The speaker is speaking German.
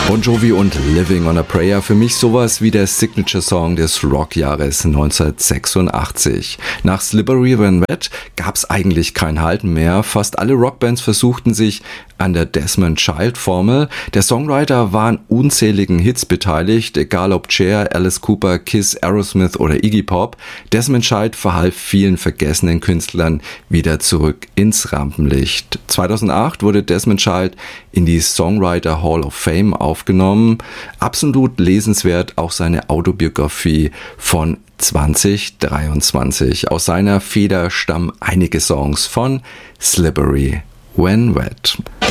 Bon Jovi und Living on a Prayer, für mich sowas wie der Signature-Song des Rockjahres 1986. Nach Slippery When Wet gab's eigentlich kein Halten mehr. Fast alle Rockbands versuchten sich an der Desmond Child-Formel. Der Songwriter war an unzähligen Hits beteiligt, egal ob Cher, Alice Cooper, Kiss, Aerosmith oder Iggy Pop. Desmond Child verhalf vielen vergessenen Künstlern wieder zurück ins Rampenlicht. 2008 wurde Desmond Child in die Songwriter Hall of Fame aufgenommen. Absolut lesenswert auch seine Autobiografie von 2023. Aus seiner Feder stammen einige Songs von Slippery When Wet.